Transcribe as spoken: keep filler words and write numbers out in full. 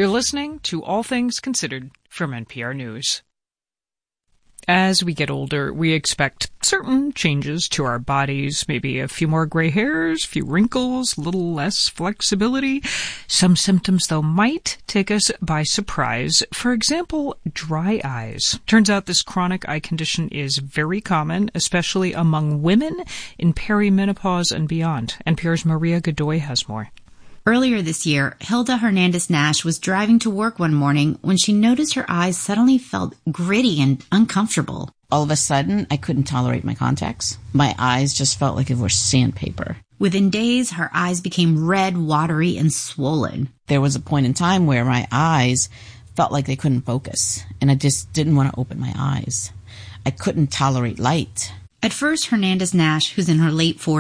You're listening to All Things Considered from N P R News. As we get older, we expect certain changes to our bodies, maybe a few more gray hairs, a few wrinkles, a little less flexibility. Some symptoms, though, might take us by surprise. For example, dry eyes. Turns out this chronic eye condition is very common, especially among women in perimenopause and beyond. N P R's Maria Godoy has more. Earlier this year, Hilda Hernandez-Nash was driving to work one morning when she noticed her eyes suddenly felt gritty and uncomfortable. All of a sudden, I couldn't tolerate my contacts. My eyes just felt like it were sandpaper. Within days, her eyes became red, watery, and swollen. There was a point in time where my eyes felt like they couldn't focus, and I just didn't want to open my eyes. I couldn't tolerate light. At first, Hernandez-Nash, who's in her late forties,